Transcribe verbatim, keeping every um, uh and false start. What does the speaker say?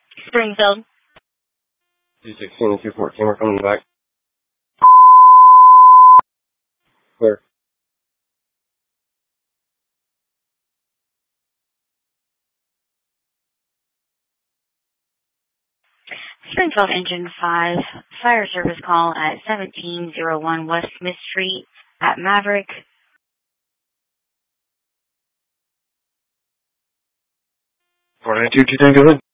Springfield. two sixteen, two fourteen, we're coming back. Clear. Springfield Engine five, fire service call at seventeen oh one West Smith Street at Maverick. four nine two, two Tango Hood.